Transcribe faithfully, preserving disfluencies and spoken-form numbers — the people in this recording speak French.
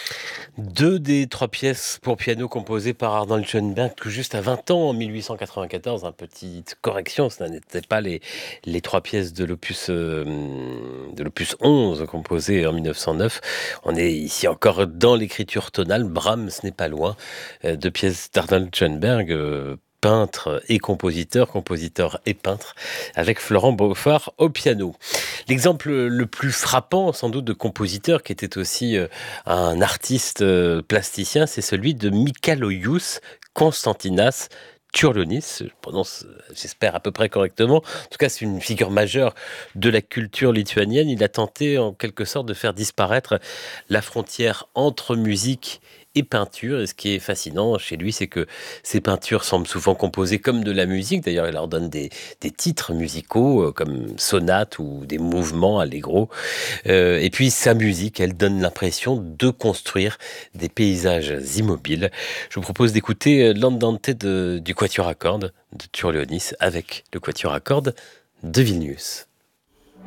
Deux des trois pièces pour piano composées par Arnold Schoenberg tout juste à vingt ans en mille huit cent quatre-vingt-quatorze. Un petite correction, ce n'étaient pas les, les trois pièces de l'opus euh, de l'opus onze composées en mille neuf cent neuf. On est ici encore dans l'écriture tonale. Brahms n'est pas loin. Euh, deux pièces d'Arnold Schoenberg. Euh, peintre et compositeur, compositeur et peintre, avec Florent Beaufard au piano. L'exemple le plus frappant, sans doute, de compositeur qui était aussi euh, un artiste euh, plasticien, c'est celui de Mikalojus Konstantinas Čiurlionis. Je prononce, j'espère, à peu près correctement. En tout cas, c'est une figure majeure de la culture lituanienne. Il a tenté, en quelque sorte, de faire disparaître la frontière entre musique et peinture. Et ce qui est fascinant chez lui, c'est que ses peintures semblent souvent composées comme de la musique. D'ailleurs, il leur donne des, des titres musicaux, euh, comme sonates ou des mouvements allegro. Euh, et puis sa musique, elle donne l'impression de construire des paysages immobiles. Je vous propose d'écouter euh, l'Andante de- du Quatuor à cordes de Čiurlionis avec le Quatuor à cordes de Vilnius.